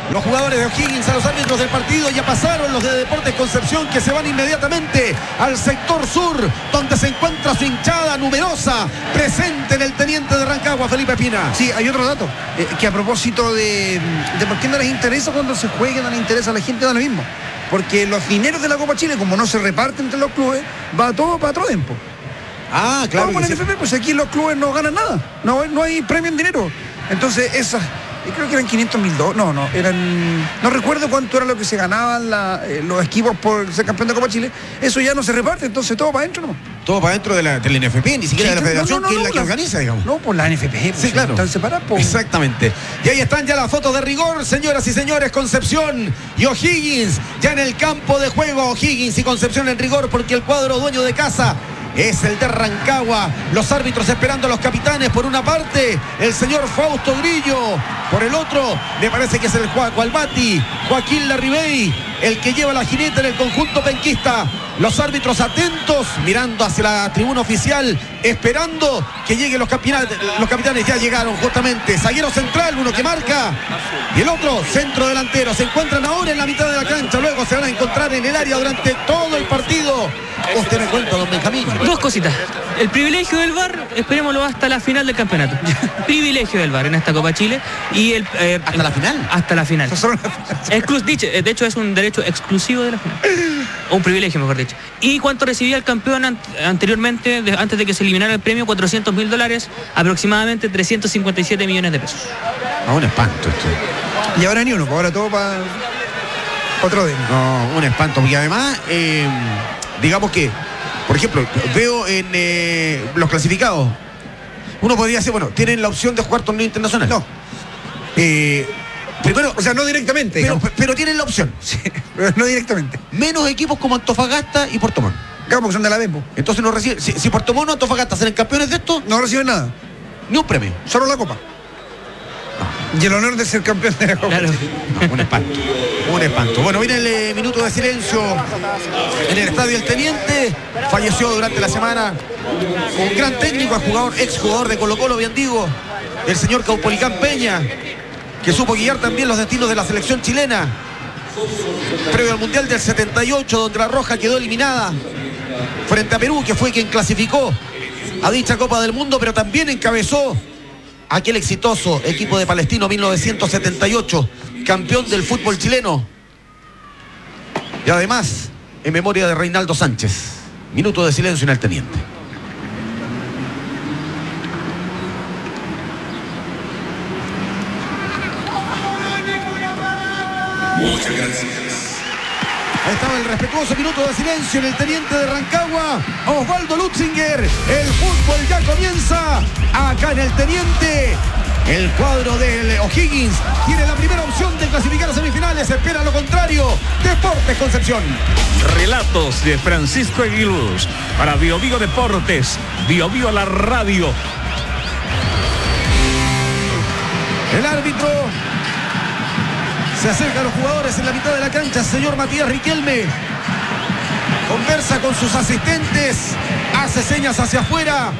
los jugadores de O'Higgins a los árbitros del partido. Ya pasaron los de Deportes Concepción, que se van inmediatamente al sector sur, donde se encuentra su hinchada numerosa, presente en el Teniente de Rancagua, Felipe Espina. Sí, hay otro dato, que a propósito de por qué no les interesa cuando se juegue, no les interesa a la gente, da lo mismo. Porque los dineros de la Copa Chile, como no se reparten entre los clubes, va todo para Trodenpo. Ah, claro. Vamos con el NFP, pues aquí los clubes no ganan nada, no hay premio en dinero. Entonces esas, creo que eran 500.000 dólares, no recuerdo cuánto era lo que se ganaban los equipos por ser campeón de Copa Chile. Eso ya no se reparte, entonces todo para adentro, ¿no? Todo para adentro del NFP, ni siquiera de la federación, que es la que organiza, digamos. No, por la NFP, pues, sí, claro. Están separados. Pues. Exactamente. Y ahí están ya las fotos de rigor, señoras y señores. Concepción y O'Higgins ya en el campo de juego. O'Higgins y Concepción en rigor, porque el cuadro dueño de casa es el de Rancagua. Los árbitros esperando a los capitanes. Por una parte, el señor Fausto Grillo. Por el otro, me parece que es el Gualbati, Joaquín Larribey, el que lleva la jineta en el conjunto penquista. Los árbitros atentos, mirando hacia la tribuna oficial, esperando que lleguen los capitanes. Los capitanes ya llegaron justamente. Zaguero central, uno que marca, y el otro centro delantero. Se encuentran ahora en la mitad de la cancha. Luego se van a encontrar en el área durante todo el partido. Usted me cuenta, don Benjamín. Dos cositas. El privilegio del VAR, esperémoslo hasta la final del campeonato. Privilegio del VAR en esta Copa Chile. Y ¿Hasta la final? Hasta la final. De hecho, es un derecho exclusivo de la final. O un privilegio, mejor dicho. Y cuánto recibía el campeón anteriormente, antes de que se eliminara el premio, $400.000, aproximadamente 357 millones de pesos. Un espanto esto. Y ahora ni uno, ahora todo para otro día. No, un espanto. Y además, digamos que, por ejemplo, veo en los clasificados, uno podría decir, bueno, tienen la opción de jugar torneo internacional. No. Primero, o sea, no directamente. Pero tienen la opción. Sí, pero no directamente. Menos equipos como Antofagasta y Puerto Montt. Claro, porque son de la Bembo. Entonces no reciben. Si Puerto Montt o Antofagasta serán campeones de esto, no reciben nada. Ni un premio. Solo la Copa. No. Y el honor de ser campeón de la Copa. Claro. No, un espanto. Un espanto. Bueno, viene el minuto de silencio en el estadio El Teniente. Falleció durante la semana un gran técnico, exjugador de Colo-Colo, bien digo, el señor Caupolicán Peña, que supo guiar también los destinos de la selección chilena previo al Mundial del 78, donde la Roja quedó eliminada frente a Perú, que fue quien clasificó a dicha Copa del Mundo, pero también encabezó aquel exitoso equipo de Palestino 1978, campeón del fútbol chileno. Y además, en memoria de Reinaldo Sánchez, minuto de silencio en el Teniente. Muchas gracias. Ahí estaba el respetuoso minuto de silencio en el Teniente de Rancagua. Osvaldo Lutzinger. El fútbol ya comienza acá en el Teniente. El cuadro del O'Higgins tiene la primera opción de clasificar a semifinales. Espera lo contrario. Deportes Concepción. Relatos de Francisco Aguiluz para Bio Bio Deportes, Bio Bio la radio. El árbitro se acerca a los jugadores en la mitad de la cancha, señor Matías Riquelme. Conversa con sus asistentes, hace señas hacia afuera.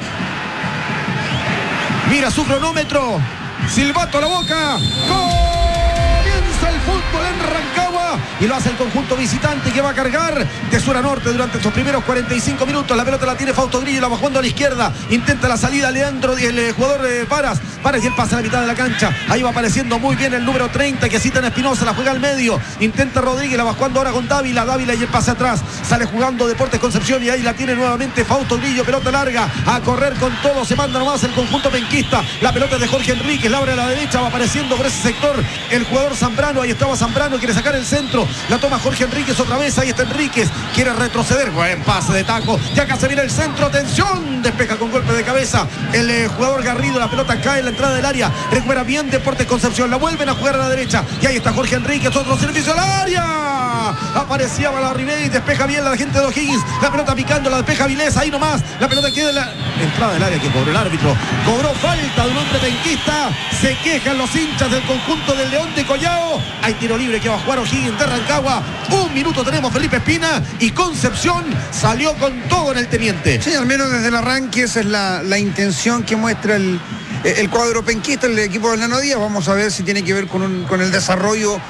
Mira su cronómetro, silbato a la boca. Comienza el fútbol en Rancagua y lo hace el conjunto visitante, que va a cargar de sur a norte durante estos primeros 45 minutos. La pelota la tiene Fausto Grillo, la va jugando a la izquierda. Intenta la salida Leandro, el jugador de Paras y él pasa a la mitad de la cancha. Ahí va apareciendo muy bien el número 30, que Citan Espinosa, la juega al medio. Intenta Rodríguez, la va jugando ahora con Dávila y el pase atrás. Sale jugando Deportes Concepción y ahí la tiene nuevamente Fausto Grillo. Pelota larga, a correr con todo. Se manda nomás el conjunto penquista. La pelota es de Jorge Enríquez, la abre a la derecha. Va apareciendo por ese sector el jugador Zambrano. Ahí estaba Zambrano, quiere sacar el centro. La toma Jorge Enríquez otra vez. Ahí está Enríquez, quiere retroceder. Buen pase de taco. Ya casi viene el centro. Atención, despeja con golpe de cabeza el jugador Garrido. La pelota cae en la entrada del área. Recupera bien Deportes Concepción. La vuelven a jugar a la derecha. Y ahí está Jorge Enríquez. Otro servicio al área. Aparecía Balarribey. Despeja bien la gente de O'Higgins. La pelota picando. La despeja Vilés. Ahí nomás. La pelota queda en la entrada del área que cobró el árbitro. Cobró falta de un hombre penquista. Se quejan los hinchas del conjunto del León de Collao. Hay tiro libre que va a jugar O'Higgins de Rancagua. Un minuto tenemos, Felipe Espina. Y Concepción salió con todo en el Teniente. Sí, al menos desde el arranque esa es la intención que muestra el cuadro penquista, el equipo del Nano Díaz. Vamos a ver si tiene que ver con el desarrollo